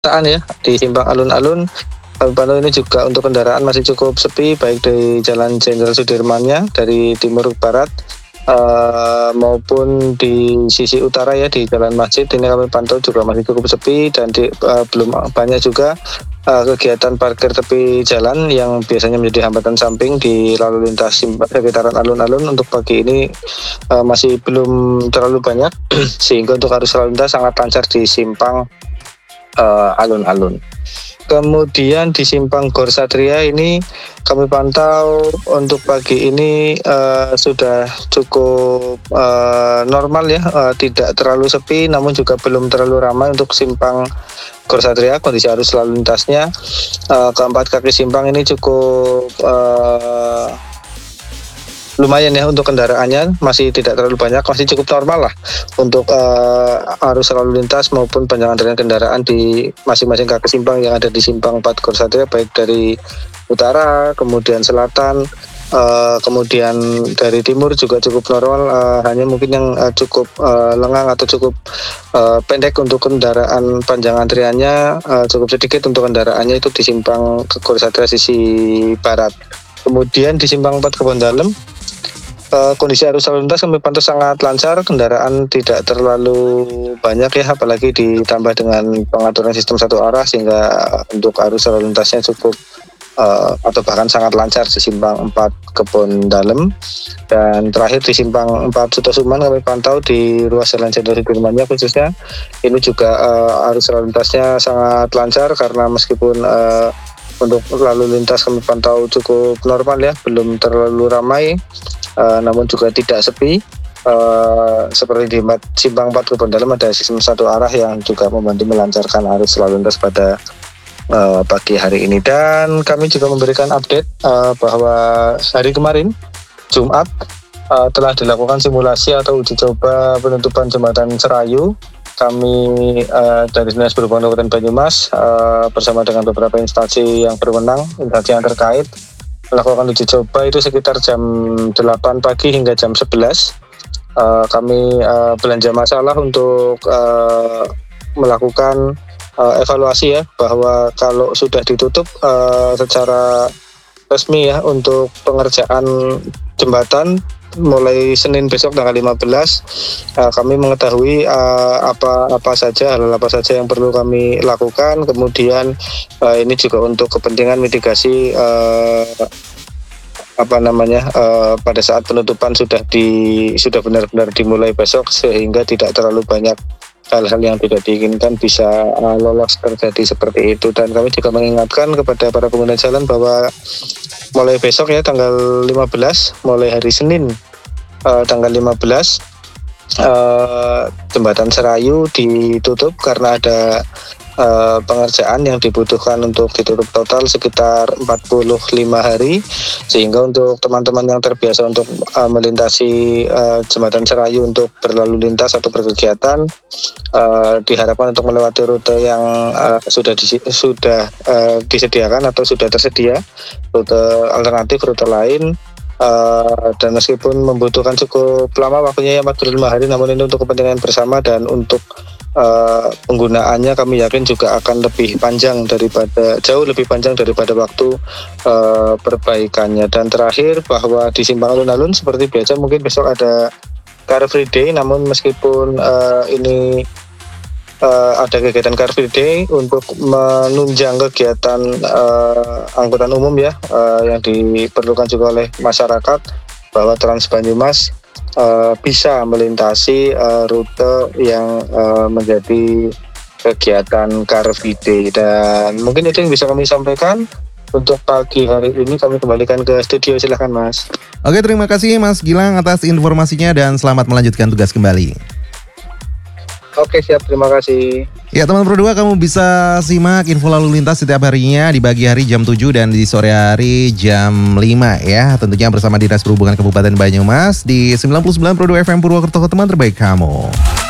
ya di simpang alun-alun kami pantau ini juga untuk kendaraan masih cukup sepi, baik dari Jalan Jenderal Sudirmannya dari timur ke barat maupun di sisi utara ya di Jalan Masjid ini kami pantau juga masih cukup sepi dan belum banyak juga kegiatan parkir tepi jalan yang biasanya menjadi hambatan samping di lalu lintas sekitaran alun-alun untuk pagi ini masih belum terlalu banyak sehingga untuk arus lalu lintas sangat lancar di simpang alun-alun. Kemudian di simpang Gor Satria ini kami pantau untuk pagi ini sudah cukup normal ya, tidak terlalu sepi namun juga belum terlalu ramai untuk simpang Gor Satria. Kondisi arus lalu lintasnya keempat kaki simpang ini cukup lumayan ya untuk kendaraannya, masih tidak terlalu banyak, masih cukup normal lah untuk arus lalu lintas maupun panjang antrian kendaraan di masing-masing kaki simpang yang ada di simpang 4 Gor Satria, baik dari utara, kemudian selatan, kemudian dari timur juga cukup normal, hanya mungkin yang cukup lengang atau cukup pendek untuk kendaraan panjang antriannya, cukup sedikit untuk kendaraannya itu di simpang Gor Satria sisi barat. Kemudian di simpang 4 Kebon Dalem kondisi arus lalu lintas kami pantau sangat lancar, kendaraan tidak terlalu banyak ya, apalagi ditambah dengan pengaturan sistem satu arah sehingga untuk arus lalu lintasnya cukup atau bahkan sangat lancar di simpang 4 Kebon Dalem. Dan terakhir di simpang 4 Sutosuman kami pantau di ruas Jalan Jenderal Sudirmannya khususnya ini juga arus lalu lintasnya sangat lancar karena meskipun untuk lalu lintas kami pantau cukup normal ya, belum terlalu ramai namun juga tidak sepi. Seperti di simpang 4 Kebon Dalem ada sistem satu arah yang juga membantu melancarkan arus lalu lintas pada pagi hari ini. Dan kami juga memberikan update bahwa hari kemarin Jumat telah dilakukan simulasi atau uji coba penutupan jembatan Serayu. Kami dari Dinas Perhubungan Kabupaten Banyumas bersama dengan beberapa instansi yang berwenang, instansi yang terkait melakukan uji coba itu sekitar jam 8 pagi hingga jam 11. Kami belanja masalah untuk melakukan evaluasi ya, bahwa kalau sudah ditutup secara resmi ya untuk pengerjaan jembatan mulai Senin besok tanggal 15, kami mengetahui hal apa saja yang perlu kami lakukan. Kemudian ini juga untuk kepentingan mitigasi pada saat penutupan sudah benar-benar dimulai besok, sehingga tidak terlalu banyak hal-hal yang tidak diinginkan bisa lolos terjadi seperti itu. Dan kami juga mengingatkan kepada para pengguna jalan bahwa mulai besok ya tanggal 15, mulai hari Senin tanggal 15 jembatan Serayu ditutup karena ada pengerjaan yang dibutuhkan untuk ditutup total sekitar 45 hari, sehingga untuk teman-teman yang terbiasa untuk melintasi jembatan Serayu untuk berlalu lintas atau berkegiatan diharapkan untuk melewati rute yang sudah disediakan atau sudah tersedia, rute alternatif, rute lain. Dan meskipun membutuhkan cukup lama waktunya ya 45 hari, namun ini untuk kepentingan bersama dan untuk penggunaannya kami yakin juga akan jauh lebih panjang daripada waktu perbaikannya. Dan terakhir bahwa di simpang alun-alun seperti biasa mungkin besok ada Car Free Day, namun meskipun ini ada kegiatan Car Free Day untuk menunjang kegiatan angkutan umum ya, yang diperlukan juga oleh masyarakat, bahwa Trans Banyumas bisa melintasi rute yang menjadi kegiatan Car Free Day. Dan mungkin itu yang bisa kami sampaikan untuk pagi hari ini. Kami kembalikan ke studio, silahkan Mas. Oke, terima kasih Mas Gilang atas informasinya dan selamat melanjutkan tugas kembali. Oke, siap, terima kasih. Ya teman Pro 2, kamu bisa simak info lalu lintas setiap harinya di pagi hari jam 7 dan di sore hari jam 5 ya. Tentunya bersama Dinas Perhubungan Kabupaten Banyumas di 99 Pro 2 FM Purwokerto, teman terbaik kamu.